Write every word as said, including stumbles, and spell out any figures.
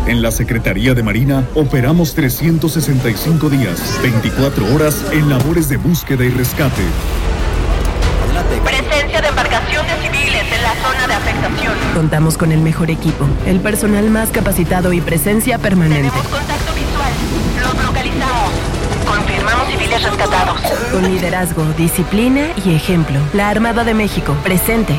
En la Secretaría de Marina operamos trescientos sesenta y cinco días, veinticuatro horas en labores de búsqueda y rescate. Presencia de embarcaciones civiles en la zona de afectación. Contamos con el mejor equipo, el personal más capacitado y presencia permanente. Tenemos contacto visual. Los localizamos. Confirmamos civiles rescatados. Con liderazgo, disciplina y ejemplo. La Armada de México, presente